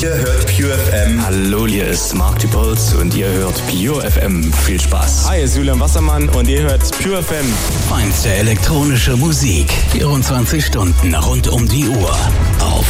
Ihr hört Pure FM. Hallo, hier ist Mark Dupolz und ihr hört Pure FM. Viel Spaß. Hi, hier ist Julian Wassermann und ihr hört Pure FM. Feinste elektronische Musik. 24 Stunden rund um die Uhr. Auf